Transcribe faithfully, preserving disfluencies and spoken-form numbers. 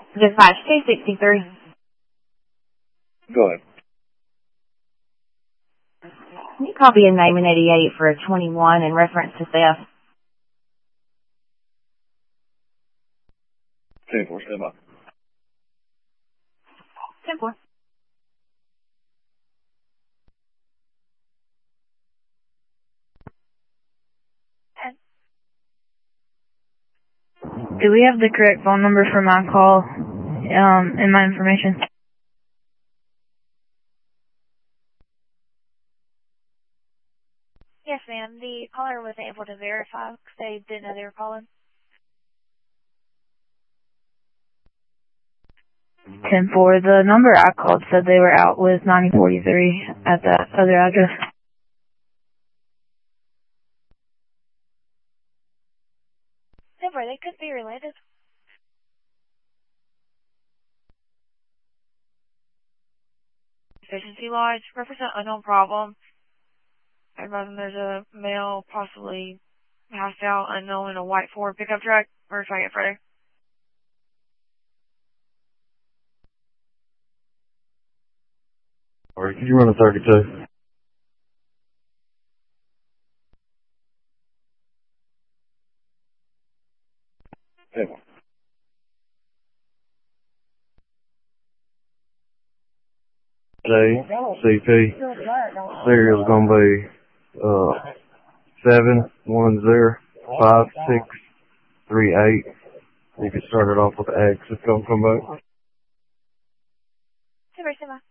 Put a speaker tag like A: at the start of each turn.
A: Dispatch two sixty-three.
B: Go ahead.
A: Can you copy a name in eighty-eight for a twenty-one in reference to theft?
B: ten four, stand by.
A: ten four.
C: Do we have the correct phone number for my call um, and my information?
D: Yes, ma'am. The caller wasn't able to verify because they didn't know they were calling.
C: ten four. The number I called said they were out with ninety forty-three at that other address.
D: Never, they could be related.
E: Efficiency Lodge, represent unknown problem. I imagine there's a male possibly passed out unknown in a white Ford pickup truck. Where's I get Friday?
F: Alright, could you run a thirty-two?
B: ten one.
F: J C P. Serial's gonna be uh seven one zero five six three eight. You can start it off with X. It's gonna come back.
D: Super, Sima.